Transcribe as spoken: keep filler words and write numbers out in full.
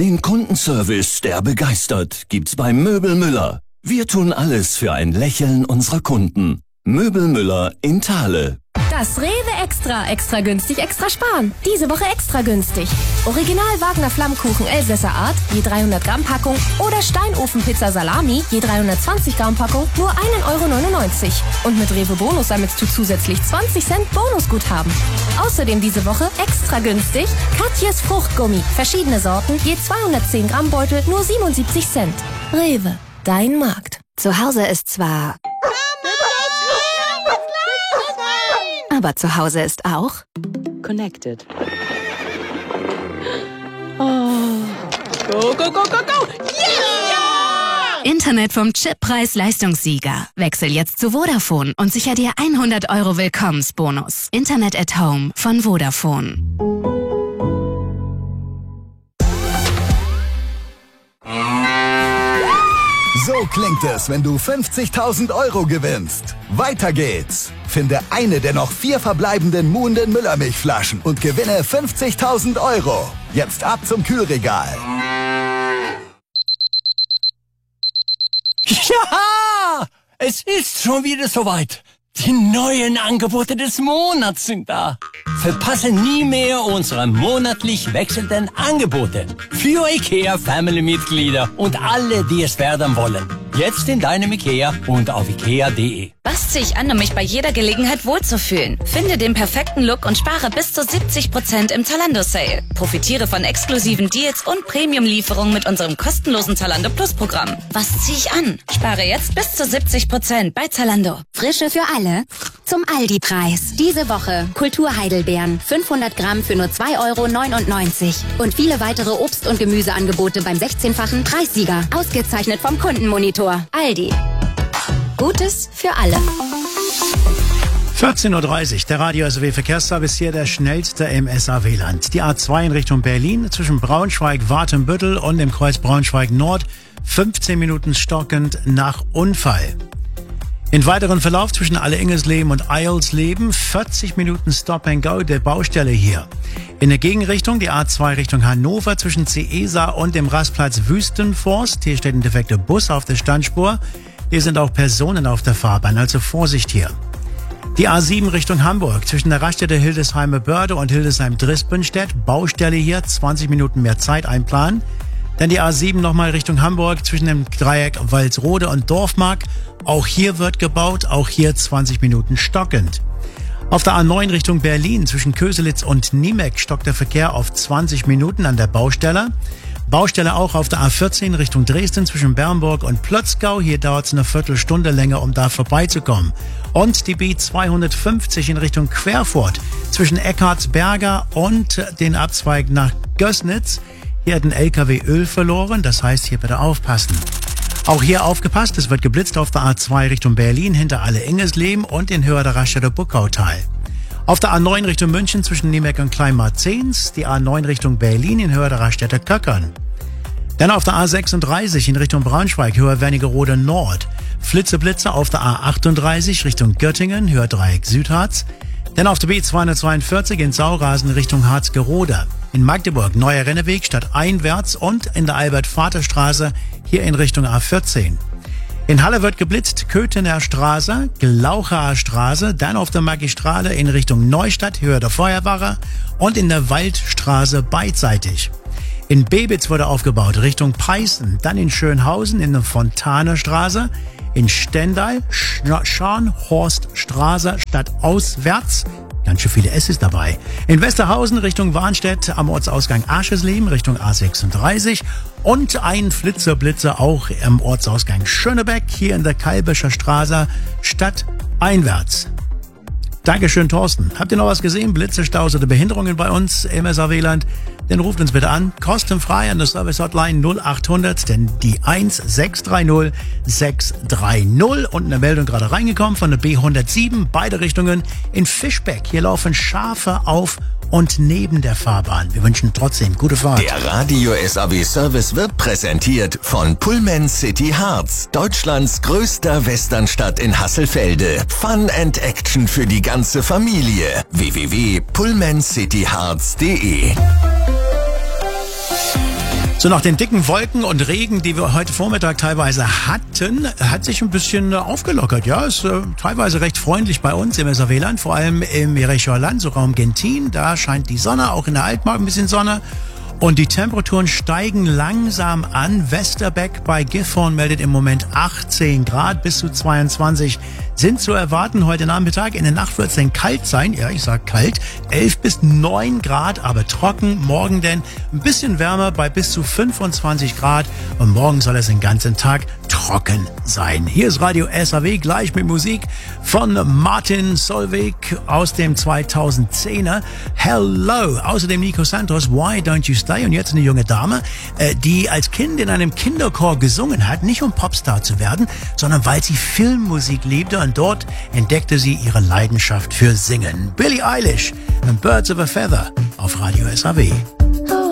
Den Kundenservice, der begeistert, gibt's bei Möbel Müller. Wir tun alles für ein Lächeln unserer Kunden. Möbel Müller in Thale. Das Rewe Extra. Extra günstig, extra sparen. Diese Woche extra günstig. Original Wagner Flammkuchen Elsässer Art, je dreihundert Gramm Packung. Oder Steinofenpizza Salami, je dreihundertzwanzig Gramm Packung, nur ein Euro neunundneunzig. Und mit Rewe Bonus sammelst du zusätzlich zwanzig Cent Bonusguthaben. Außerdem diese Woche extra günstig Katjes Fruchtgummi. Verschiedene Sorten, je zweihundertzehn Gramm Beutel, nur siebenundsiebzig Cent. Rewe, dein Markt. Zu Hause ist zwar... Aber zu Hause ist auch Connected. Oh. Go, go, go, go, go! Yeah! Internet vom Chippreis-Leistungssieger. Wechsel jetzt zu Vodafone und sicher dir hundert Euro Willkommensbonus. Internet at Home von Vodafone. So klingt es, wenn du fünfzigtausend Euro gewinnst. Weiter geht's. Finde eine der noch vier verbleibenden muhenden Müllermilchflaschen und gewinne fünfzigtausend Euro. Jetzt ab zum Kühlregal. Ja! Es ist schon wieder soweit. Die neuen Angebote des Monats sind da. Verpasse nie mehr unsere monatlich wechselnden Angebote. Für IKEA Family-Mitglieder und alle, die es werden wollen. Jetzt in deinem IKEA und auf ikea punkt de. Was ziehe ich an, um mich bei jeder Gelegenheit wohlzufühlen? Finde den perfekten Look und spare bis zu siebzig Prozent im Zalando-Sale. Profitiere von exklusiven Deals und Premium-Lieferungen mit unserem kostenlosen Zalando Plus-Programm. Was ziehe ich an? Spare jetzt bis zu siebzig Prozent bei Zalando. Frische für alle zum Aldi-Preis. Diese Woche Kulturheidelbeeren, fünfhundert Gramm für nur zwei Euro neunundneunzig. Und viele weitere Obst- und Gemüseangebote beim sechzehnfachen Preissieger. Ausgezeichnet vom Kundenmonitor. Aldi. Gutes für alle. vierzehn Uhr dreißig, der Radio S W Verkehrsservice hier, der schnellste im S A W-Land. Die A zwei in Richtung Berlin zwischen Braunschweig, Watenbüttel und dem Kreuz Braunschweig Nord. fünfzehn Minuten stockend nach Unfall. In weiteren Verlauf zwischen Alle-Ingesleben und Eilsleben vierzig Minuten Stop and Go der Baustelle hier. In der Gegenrichtung die A zwei Richtung Hannover zwischen Ciesa und dem Rastplatz Wüstenforst. Hier steht ein defekter Bus auf der Standspur. Hier sind auch Personen auf der Fahrbahn, also Vorsicht hier. Die A sieben Richtung Hamburg zwischen der Raststätte Hildesheimer Börde und Hildesheim-Drispenstedt. Baustelle hier, zwanzig Minuten mehr Zeit einplanen. Dann die A sieben nochmal Richtung Hamburg zwischen dem Dreieck Walsrode und Dorfmark. Auch hier wird gebaut, auch hier zwanzig Minuten stockend. Auf der A neun Richtung Berlin zwischen Köselitz und Niemek stockt der Verkehr auf zwanzig Minuten an der Baustelle. Baustelle auch auf der A vierzehn Richtung Dresden zwischen Bernburg und Plötzgau. Hier dauert es eine Viertelstunde länger, um da vorbeizukommen. Und die B zweihundertfünfzig in Richtung Querfurt zwischen Eckartsberger und den Abzweig nach Gößnitz. Hier hat ein L K W Öl verloren, das heißt hier bitte aufpassen. Auch hier aufgepasst, es wird geblitzt auf der A zwei Richtung Berlin hinter Alle-Ingesleben und in Höhe der Raststätte Buckautal. Auf der A neun Richtung München zwischen Niemek und Kleinmarzens, die A neun Richtung Berlin in Höhe der Raststätte Köckern. Dann auf der A sechsunddreißig in Richtung Braunschweig, Höhe Wernigerode Nord. Flitzeblitze auf der A achtunddreißig Richtung Göttingen, Höhe Dreieck Südharz. Dann auf der B zweihundertzweiundvierzig in Saurasen Richtung Harzgerode. In Magdeburg Neuer Renneweg statt einwärts und in der Albert-Vater-Straße hier in Richtung A vierzehn. In Halle wird geblitzt, Köthener Straße, Glauchaer Straße, dann auf der Magistrale in Richtung Neustadt, Höhe der Feuerwache und in der Waldstraße beidseitig. In Bebitz wurde aufgebaut, Richtung Peißen, dann in Schönhausen in der Fontaner Straße, in Stendal, Scharnhorststraße statt auswärts. Ganz schön viele S's dabei. In Westerhausen Richtung Warnstedt am Ortsausgang Aschesleben Richtung A sechsunddreißig und ein Flitzerblitzer auch am Ortsausgang Schönebeck hier in der Kalbischer Straße statt einwärts. Dankeschön, Thorsten. Habt ihr noch was gesehen? Blitze, Staus oder Behinderungen bei uns im S A W-Land? Dann ruft uns bitte an. Kostenfrei an der Service-Hotline null achthundert, denn die eins sechs drei null sechs drei null. Und eine Meldung gerade reingekommen von der B hundertsieben, beide Richtungen in Fischbeck. Hier laufen Schafe auf und neben der Fahrbahn. Wir wünschen trotzdem gute Fahrt. Der Radio S A W-Service wird präsentiert von Pullman City Harz, Deutschlands größter Westernstadt in Hasselfelde. Fun and Action für die ganze Familie. w w w punkt pullman city harz punkt de So, nach den dicken Wolken und Regen, die wir heute Vormittag teilweise hatten, hat sich ein bisschen aufgelockert. Ja, ist äh, teilweise recht freundlich bei uns im S A W-Land, vor allem im Mericher Land, so Raum Gentin. Da scheint die Sonne, auch in der Altmark ein bisschen Sonne. Und die Temperaturen steigen langsam an. Westerbeck bei Gifhorn meldet im Moment achtzehn Grad, bis zu zweiundzwanzig sind zu erwarten heute Nachmittag. In der Nacht wird es dann kalt sein, ja, ich sag kalt, elf bis neun Grad, aber trocken. Morgen denn ein bisschen wärmer bei bis zu fünfundzwanzig Grad und morgen soll es den ganzen Tag trocken sein. Hier ist Radio S A W, gleich mit Musik von Martin Solveig aus dem zweitausendzehner. Hello! Außerdem Nico Santos, Why Don't You Stay? Und jetzt eine junge Dame, die als Kind in einem Kinderchor gesungen hat, nicht um Popstar zu werden, sondern weil sie Filmmusik liebte, und dort entdeckte sie ihre Leidenschaft für Singen. Billie Eilish and Birds of a Feather auf Radio S A W.